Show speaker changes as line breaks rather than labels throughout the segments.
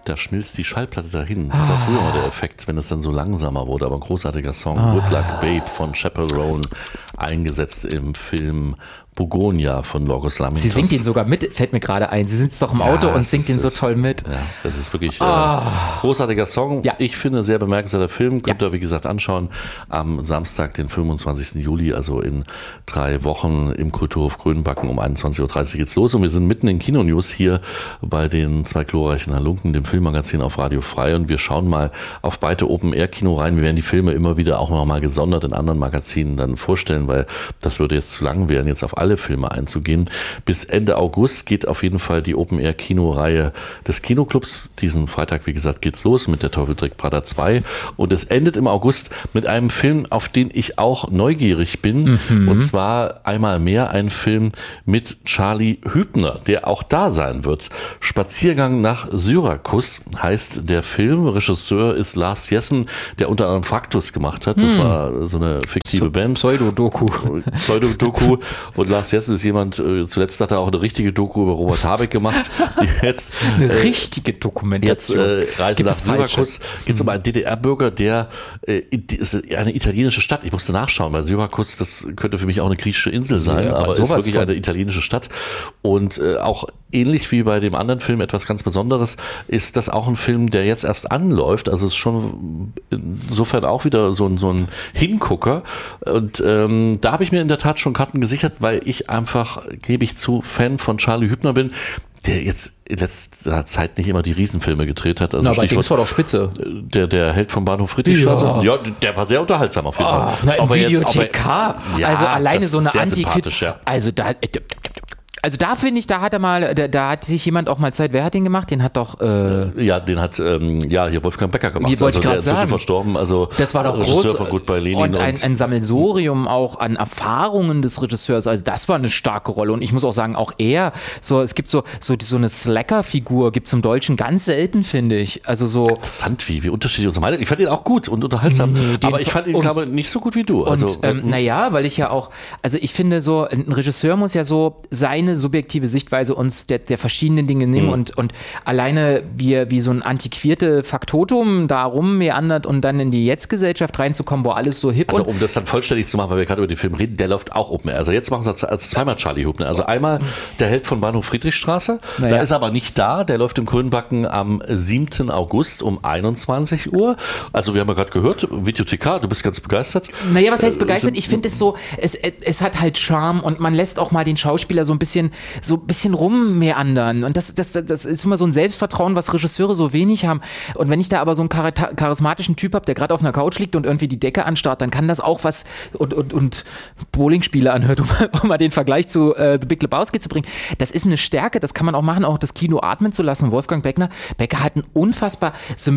da schmilzt die Schallplatte dahin. Das war früher mal der Effekt, wenn es dann so langsamer wurde. Aber ein großartiger Song, Good Luck Babe von Chaperone, eingesetzt im Film Bugonia von Lorgos Lanthimos.
Sie singt ihn sogar mit, fällt mir gerade ein. Sie sitzt doch im Auto und singt ihn so toll mit.
Ja, das ist wirklich großartiger Song. Ja. Ich finde, sehr bemerkenswerter Film. Könnt ihr, wie gesagt, anschauen am Samstag, den 25. Juli, also in 3 Wochen im Kulturhof Grünbacken um 21.30 Uhr geht's los. Und wir sind mitten in Kino-News hier bei den 2 glorreichen Halunken, dem Filmmagazin auf Radio Frei. Und wir schauen mal auf beide Open-Air-Kino-Reihen. Wir werden die Filme immer wieder auch nochmal gesondert in anderen Magazinen dann vorstellen, weil das würde jetzt zu lang werden, jetzt auf alle Filme einzugehen. Bis Ende August geht auf jeden Fall die Open-Air-Kino-Reihe des Kinoclubs. Diesen Freitag, wie gesagt, geht's los mit Der Teufel trägt Prada 2. Und es endet im August mit einem Film, auf den ich auch neugierig bin. Und zwar einmal mehr ein Film mit Charlie Hübner, der auch da sein wird. Spaziergang nach Syrakus heißt der Film. Regisseur ist Lars Jessen, der unter anderem Fraktus gemacht hat. Das war so eine fiktive Band.
Pseudodoku.
Und Lars Jessen ist jemand, zuletzt hat er auch eine richtige Doku über Robert Habeck gemacht. Jetzt,
eine richtige Dokumentation.
Jetzt Reise nach Syrakus. Geht es um einen DDR-Bürger, der ist eine italienische Stadt. Ich musste nachschauen, weil Syrakus, das könnte für mich auch eine griechische Insel sein, aber es ist wirklich eine italienische Stadt. Und auch ähnlich wie bei dem anderen Film etwas ganz Besonderes, ist das auch ein Film, der jetzt erst anläuft. Also es ist schon insofern auch wieder so ein Hingucker. Und da habe ich mir in der Tat schon Karten gesichert, weil ich einfach, gebe ich zu, Fan von Charlie Hübner bin, der jetzt in letzter Zeit nicht immer die Riesenfilme gedreht hat. Also
aber Dings war doch spitze.
Der Held vom Bahnhof Friedrichstraße. Ja, der war sehr unterhaltsam auf jeden Fall.
Im Videothek K. Also alleine so eine Also da finde ich, da hat sich jemand auch mal Zeit, wer hat den gemacht? Den hat doch...
den hat hier Wolfgang Becker gemacht.
Wie wollte ich gerade sagen?
Verstorben. Also
das war doch groß.
Von Goodbye Lenin
und ein Sammelsurium auch an Erfahrungen des Regisseurs. Also das war eine starke Rolle. Und ich muss auch sagen, auch es gibt so eine Slacker-Figur, gibt es im Deutschen ganz selten, finde ich. Also so...
Interessant, wie unterschiedlich unsere Meinung. Ich fand ihn auch gut und unterhaltsam, aber ich fand ihn, glaube ich, nicht so gut wie du. Also,
weil ich ja auch... Also ich finde so, ein Regisseur muss ja so seine subjektive Sichtweise uns der verschiedenen Dinge nehmen und alleine wie so ein antiquierte Faktotum da rummeandert und dann in die Jetzt-Gesellschaft reinzukommen, wo alles so hip
ist. Also um das dann vollständig zu machen, weil wir gerade über den Film reden, der läuft auch Open Air. Also jetzt machen wir als zweimal Charlie Hübner. Also einmal der Held von Bahnhof Friedrichstraße, da ist er aber nicht da, der läuft im Grünbacken am 7. August um 21 Uhr. Also wir haben ja gerade gehört, Videothek K, du bist ganz begeistert.
Naja, was heißt begeistert? Ich finde es so, es hat halt Charme und man lässt auch mal den Schauspieler so ein bisschen rummeandern. Und das ist immer so ein Selbstvertrauen, was Regisseure so wenig haben. Und wenn ich da aber so einen charismatischen Typ habe, der gerade auf einer Couch liegt und irgendwie die Decke anstarrt, dann kann das auch was und Bowlingspiele anhört, um mal den Vergleich zu The Big Lebowski zu bringen. Das ist eine Stärke, das kann man auch machen, auch das Kino atmen zu lassen. Wolfgang Becker hat ein unfassbar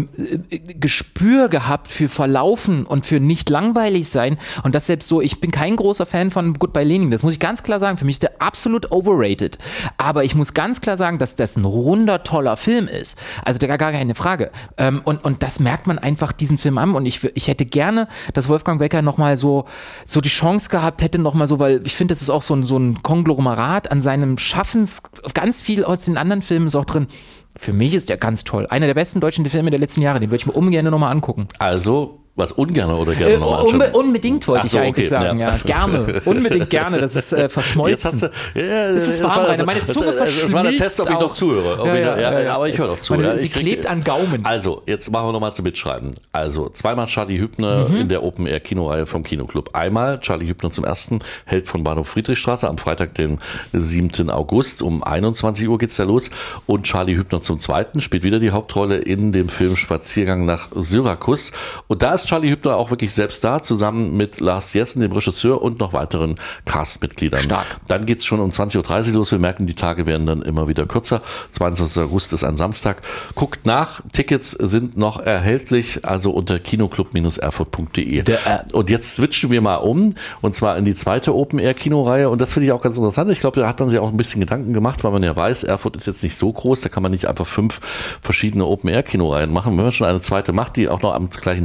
Gespür gehabt für Verlaufen und für nicht langweilig sein. Und das selbst so, ich bin kein großer Fan von Goodbye Lenin, das muss ich ganz klar sagen. Für mich ist der absolut overrated. Aber ich muss ganz klar sagen, dass das ein runder, toller Film ist. Also da gar keine Frage. Und das merkt man einfach diesen Film an. Und ich hätte gerne, dass Wolfgang Becker nochmal so die Chance gehabt hätte, nochmal so, weil ich finde, das ist auch so ein Konglomerat an seinem Schaffens. Ganz viel aus den anderen Filmen ist auch drin. Für mich ist der ganz toll. Einer der besten deutschen Filme der letzten Jahre. Den würde ich mir ungern nochmal angucken.
Also was ungern oder gerne nochmal anschauen?
Unbedingt wollte ich eigentlich sagen. Ja. Gerne. Unbedingt gerne. Das ist verschmolzen.
Es
ist warm, Rainer. Meine Zunge verschmilzt.
Das war der Test, ob ich noch zuhöre. Aber ich höre doch zu.
Sie klebt an Gaumen.
Also, jetzt machen wir nochmal zum Mitschreiben. Also, zweimal Charlie Hübner in der Open-Air-Kinoreihe vom Kinoclub. Einmal Charlie Hübner zum ersten, Held von Bahnhof Friedrichstraße, am Freitag, den 7. August. Um 21 Uhr geht's da los. Und Charlie Hübner zum zweiten spielt wieder die Hauptrolle in dem Film Spaziergang nach Syrakus. Und da ist Charlie Hübner auch wirklich selbst da, zusammen mit Lars Jessen, dem Regisseur, und noch weiteren Castmitgliedern.
Stark.
Dann geht's schon um 20.30 Uhr los. Wir merken, die Tage werden dann immer wieder kürzer. 22. August ist ein Samstag. Guckt nach. Tickets sind noch erhältlich, also unter kinoclub-erfurt.de. Und jetzt switchen wir mal um, und zwar in die zweite Open-Air-Kinoreihe. Und das finde ich auch ganz interessant. Ich glaube, da hat man sich auch ein bisschen Gedanken gemacht, weil man ja weiß, Erfurt ist jetzt nicht so groß. Da kann man nicht einfach 5 verschiedene Open-Air-Kinoreihen machen. Wenn man schon eine zweite macht, die auch noch am gleichen Tag beginnt,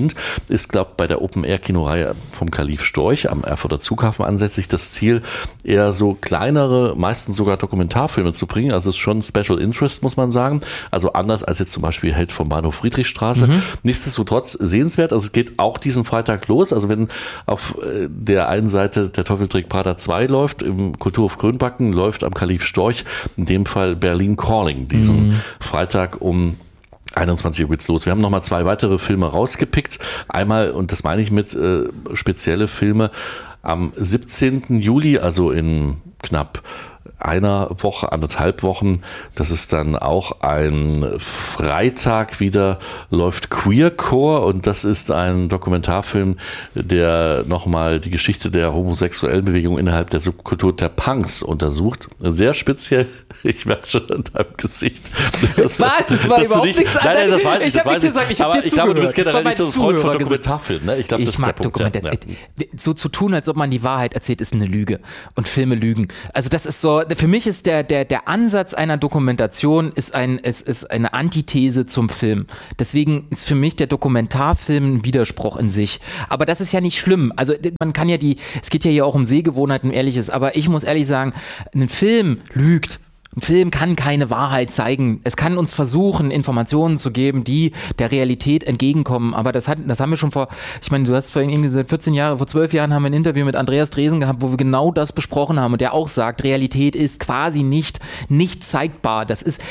beginnt, ist, glaube ich, bei der Open-Air-Kinoreihe vom Kalif Storch am Erfurter Zughafen ansässig das Ziel, eher so kleinere, meistens sogar Dokumentarfilme zu bringen. Also es ist schon Special Interest, muss man sagen. Also anders als jetzt zum Beispiel Held vom Bahnhof Friedrichstraße. Nichtsdestotrotz sehenswert. Also es geht auch diesen Freitag los. Also wenn auf der einen Seite der Teufel trägt Prada 2 läuft, im Kulturhof Grünbacken läuft am Kalif Storch, in dem Fall Berlin Calling, diesen Freitag um 21 Uhr geht's los. Wir haben nochmal 2 weitere Filme rausgepickt. Einmal, und das meine ich mit spezielle Filme, am 17. Juli, also in knapp einer Woche, 1,5 Wochen, das ist dann auch ein Freitag wieder, läuft Queercore, und das ist ein Dokumentarfilm, der nochmal die Geschichte der homosexuellen Bewegung innerhalb der Subkultur der Punks untersucht. Sehr speziell, ich merke schon an deinem Gesicht.
Was? Das war überhaupt nichts anderes.
Nein, das weiß ich.
Ich habe nichts gesagt, ich habe dir zugehört.
Ich glaube, du bist generell nicht so ein Freund von Dokumentarfilmen. Ne? Ich glaube, das ist der Punkt.
So zu tun, als ob man die Wahrheit erzählt, ist eine Lüge. Und Filme lügen. Also das ist so, für mich ist der Ansatz einer Dokumentation ist eine Antithese zum Film. Deswegen ist für mich der Dokumentarfilm ein Widerspruch in sich. Aber das ist ja nicht schlimm. Also man kann ja es geht ja hier auch um Sehgewohnheiten, ehrliches. Aber ich muss ehrlich sagen, ein Film lügt. Ein Film kann keine Wahrheit zeigen. Es kann uns versuchen, Informationen zu geben, die der Realität entgegenkommen. Aber das haben wir schon du hast vorhin irgendwie gesagt, vor 12 Jahren haben wir ein Interview mit Andreas Dresen gehabt, wo wir genau das besprochen haben und der auch sagt, Realität ist quasi nicht zeigbar.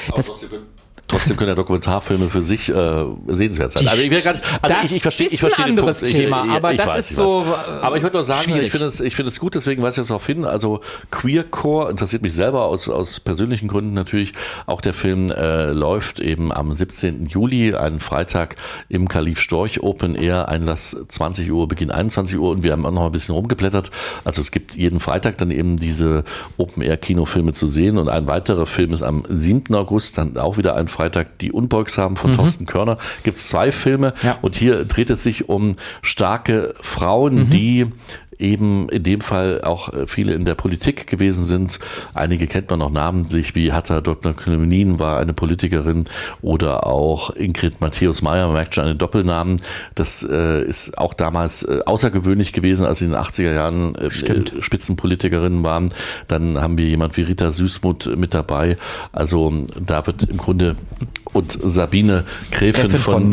Trotzdem können ja Dokumentarfilme für sich sehenswert sein. Also ich verstehe
ein anderes Thema, aber das ist so.
Aber ich würde nur sagen,
schwierig.
ich finde es gut, deswegen weise ich darauf hin. Also Queercore interessiert mich selber aus persönlichen Gründen natürlich. Auch der Film läuft eben am 17. Juli, einen Freitag im Kalif Storch, Open Air, Einlass 20 Uhr, Beginn 21 Uhr, und wir haben auch noch ein bisschen rumgeblättert. Also es gibt jeden Freitag dann eben diese Open Air Kinofilme zu sehen, und ein weiterer Film ist am 7. August, dann auch wieder ein Freitag, Die Unbeugsamen von Thorsten Körner. Gibt es 2 Filme, und hier dreht es sich um starke Frauen, die eben in dem Fall auch viele in der Politik gewesen sind. Einige kennt man noch namentlich, wie Hatta Dr. Klemenin war eine Politikerin, oder auch Ingrid Matthäus-Meyer, man merkt schon einen Doppelnamen. Das ist auch damals außergewöhnlich gewesen, als sie in den 80er Jahren Spitzenpolitikerinnen waren. Dann haben wir jemand wie Rita Süßmuth mit dabei. Also da wird im Grunde, und Sabine Gräfin von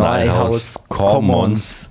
Neuhaus-Commons.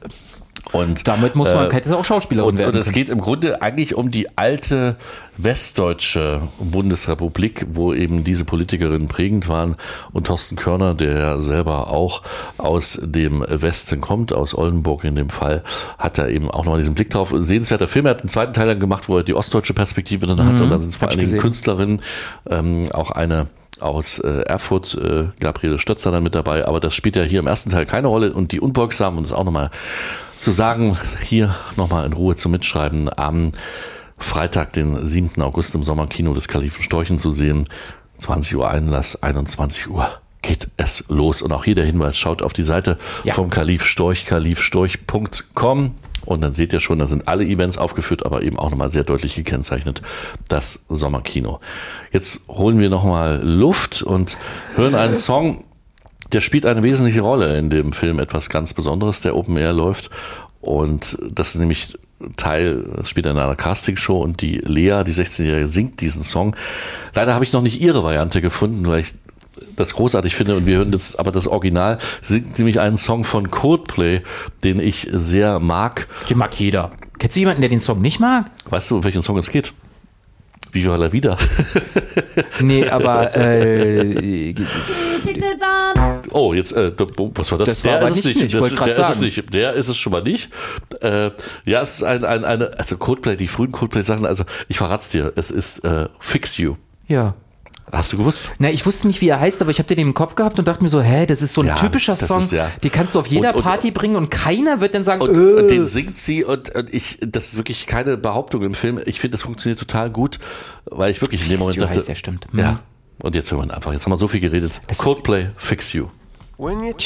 Und
damit hätte es auch Schauspielerin werden.
Und es geht im Grunde eigentlich um die alte westdeutsche Bundesrepublik, wo eben diese Politikerinnen prägend waren. Und Thorsten Körner, der selber auch aus dem Westen kommt, aus Oldenburg in dem Fall, hat da eben auch noch diesen Blick drauf. Sehenswerter Film. Er hat einen zweiten Teil dann gemacht, wo er die ostdeutsche Perspektive dann hatte. Und dann sind es vor allen Dingen Künstlerinnen, auch eine aus Erfurt, Gabriele Stötzer dann mit dabei. Aber das spielt ja hier im ersten Teil keine Rolle. Und Die Unbeugsamen, und das auch nochmal zu sagen, hier nochmal in Ruhe zum Mitschreiben, am Freitag, den 7. August im Sommerkino des Kalifen Storchen zu sehen. 20 Uhr Einlass, 21 Uhr geht es los. Und auch hier der Hinweis, schaut auf die Seite vom Kalif Storch, kalifstorch.com. Und dann seht ihr schon, da sind alle Events aufgeführt, aber eben auch nochmal sehr deutlich gekennzeichnet, das Sommerkino. Jetzt holen wir nochmal Luft und hören einen Song, der spielt eine wesentliche Rolle in dem Film, etwas ganz Besonderes, der Open Air läuft. Und das ist nämlich das spielt in einer Castingshow, und die Lea, die 16-Jährige, singt diesen Song. Leider habe ich noch nicht ihre Variante gefunden, weil ich das großartig finde, und wir hören jetzt aber das Original, singt nämlich einen Song von Coldplay, den ich sehr mag.
Den mag jeder. Kennst du jemanden, der den Song nicht mag?
Weißt du, um welchen Song es geht? Viva la vida.
Nee, aber
oh, jetzt, was war das?
Das war nicht. Ich wollte gerade sagen.
Der ist es schon mal nicht. Ja, es ist also Coldplay, die frühen Coldplay-Sachen, also ich verrat's dir, es ist Fix You.
Ja.
Hast du gewusst?
Na, ich wusste nicht, wie er heißt, aber ich habe den im Kopf gehabt und dachte mir so, das ist so ein typischer Song, den kannst du auf jeder Party bringen, und keiner wird dann sagen,
und den singt sie, und das ist wirklich keine Behauptung im Film. Ich finde, das funktioniert total gut, weil ich wirklich in dem Moment dachte,
heißt der, stimmt.
Ja. Und jetzt hören wir einfach. Jetzt haben wir so viel geredet. Coldplay, Fix You. When you